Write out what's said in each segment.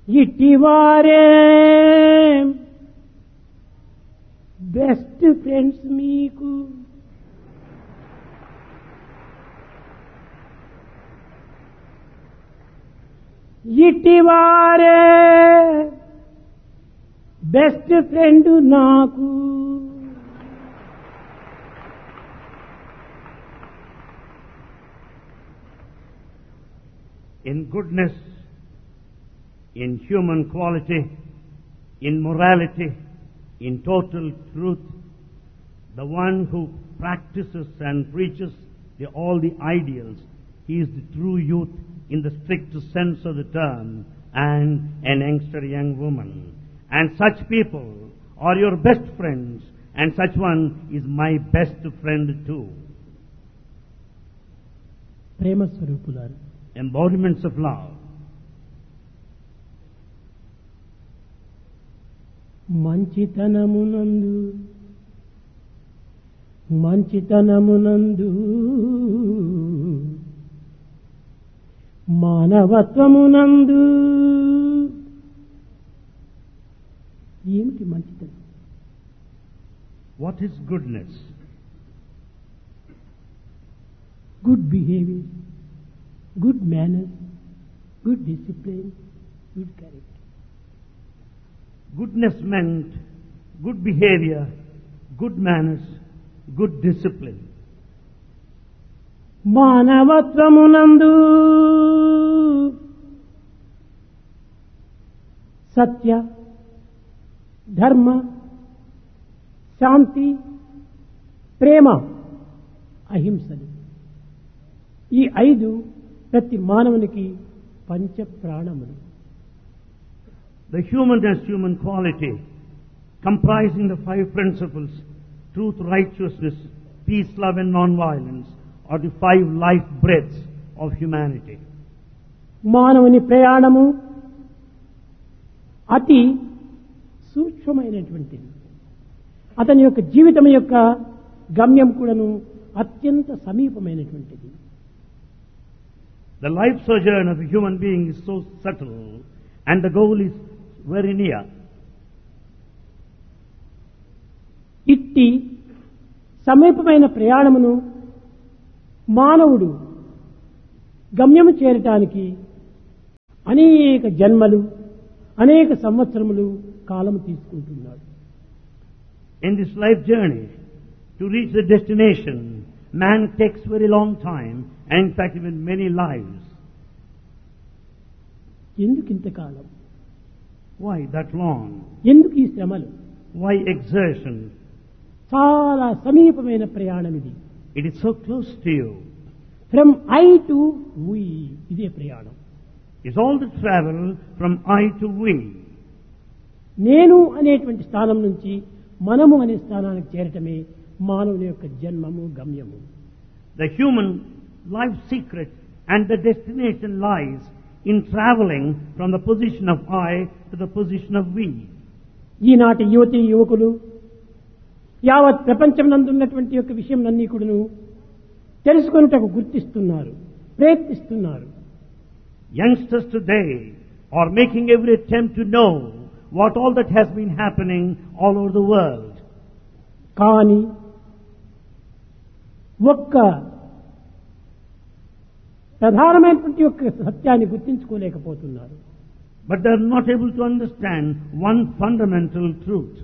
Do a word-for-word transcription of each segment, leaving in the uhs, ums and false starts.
ఇట్టివారే best friends మీకు, ఇట్టివారే best friend నాకు. In goodness, in human quality, in morality, in total truth, the one who practices and preaches the, all the ideals, he is the true youth in the strict sense of the term, and an youngster young woman. And such people are your best friends, and such one is my best friend too. Prema స్వరూపులారు, Embodiments of love. మంచితనమునందు మంచితనమునందు మానవత్వమునందు. ఏమిటి మంచితనం? What is goodness? Good behaviour, good manners, good discipline, good character. Goodness meant good behavior, good manners, good discipline. మానవత్వమునందు సత్య, ధర్మ, శాంతి, ప్రేమ, అహింసలు. ఈ ఐదు ప్రతి మానవునికి పంచ ప్రాణములు. The humanness, human quality, comprising the five principles, truth, righteousness, peace, love and non-violence, are the five life breaths of humanity. మానవుని ప్రయాణము అతి సూక్ష్మమైనటువంటిది. అతని యొక్క జీవితం యొక్క గమ్యం కూడాను అత్యంత సమీపమైనటువంటిది. The life sojourn of a human being is so subtle, and the goal is very near. ఇట్టి సమీపమైన ప్రయాణమును మానవుడు గమ్యము చేరటానికి అనేక జన్మలు, అనేక సంవత్సరములు కాలము తీసుకుంటున్నాడు. In this life journey, to reach the destination, man takes very long time, and in fact even many lives. ఎందుకు ఇంతకాలం? Why that long? ఎందుకు ఈ శ్రమలు? Why exertion? చాలా సమీపమైన ప్రయాణం ఇది. It is so close to you. From I to V, ఇదే ప్రయాణం. It's all the travel from I to we. నేను అనేటువంటి స్థానం నుంచి మనము అనే స్థానానికి చేరటమే మానవుని యొక్క జన్మము, గమ్యము. The human life secret and the destination lies in traveling from the position of I to the position of we. ఈనాటి యువతి యువకులు యావత్ ప్రపంచం నందున్నటువంటి యొక్క విషయం అన్నీ కూడాను తెలుసుకొనుటకు గుర్తిస్తున్నారు, ప్రయత్నిస్తున్నారు. Youngsters today are making every attempt to know what all that has been happening all over the world. కానీ ఒక్క ప్రధానమైనటువంటి యొక్క సత్యాన్ని గుర్తించుకోలేకపోతున్నారు. But they are not able to understand one fundamental truth.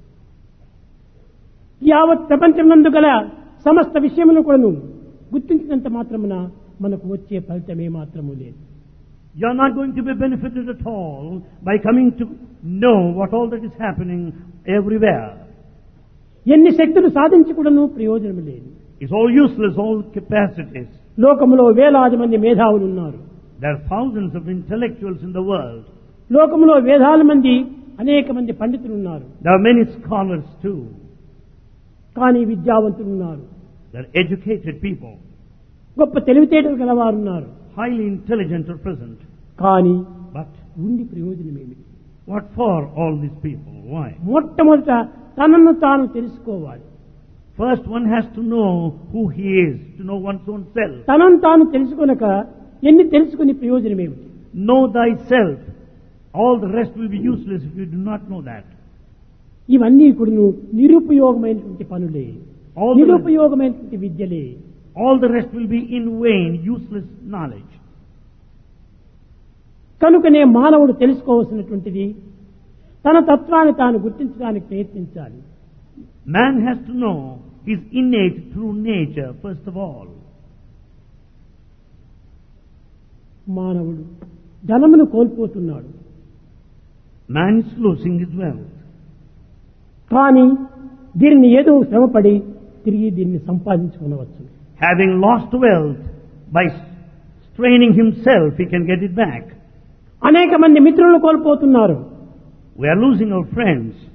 యావత్ ప్రపంచం నందు గల సమస్త విషయమును కూడాను గుర్తించినంత మాత్రమున మనకు వచ్చే ఫలితమే మాత్రము లేదు. You are not going to be benefited at all by coming to know what all that is happening everywhere. ఎన్ని శక్తులు సాధించి కూడాను ప్రయోజనం లేదు. It's all useless, all capacities. లోకములో వేలాది మంది మేధావులు ఉన్నారు. There are thousands of intellectuals in the world. లోకములో వేలాల మంది అనేక మంది పండితులు ఉన్నారు. There are many scholars too. కానీ విద్యావంతులు ఉన్నారు. There are educated people. గొప్ప తెలివితేటలు గలవారు ఉన్నారు. Highly intelligent are present. కానీ But ఉండి ప్రయోజనం ఏమిటి? what for all these people? Why? మొట్టమొదట తనను తాను తెలుసుకోవాలి. First one has to know who he is, to know one's own self. తనను తాను తెలుసుకొనక ఎన్ని తెలుసుకుని ప్రయోజనం ఏమిటి? Know thyself. All the rest will be useless if you do not know that. ఇవన్నీ ఇప్పుడు నిరుపయోగమైనటువంటి పనులే, All the, నిరుపయోగమైనటువంటి విద్యలే. all the rest will be in vain, useless knowledge. కనుకనే మానవుడు తెలుసుకోవాల్సినటువంటిది తన తత్వాన్ని తాను గుర్తించడానికి ప్రయత్నించాలి. Man has to know his innate true nature first of all. మానవుడు ధనమును కోల్పోతున్నాడు, Man is losing his wealth. కానీ దీనిని ఏదో శ్రమపడి తిరిగి దీన్ని సంపాదించుకునవచ్చు. Having lost wealth, by straining himself, he can get it back. అనేక మంది మిత్రులను కోల్పోతున్నారు. We are losing our friends.